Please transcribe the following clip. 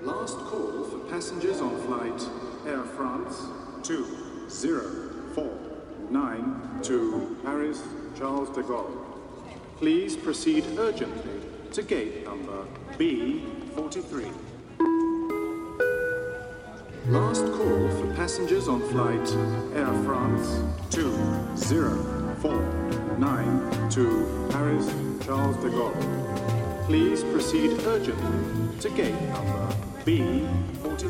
Last call for passengers on flight Air France 2049 to Paris Charles de Gaulle. Please proceed urgently to gate number B43. Last call for passengers on flight Air France 2049 to Paris Charles de Gaulle. Please proceed urgently to gate number B43.